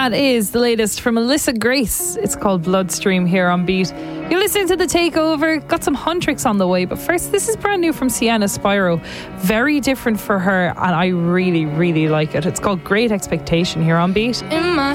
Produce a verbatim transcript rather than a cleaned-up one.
That is the latest from Alyssa Grace. It's called Bloodstream here on Beat. You're listening to The Takeover. Got some Huntrix on the way, but first, this is brand new from Sienna Spyro. Very different for her, and I really, really like it. It's called Great Expectation here on Beat. In my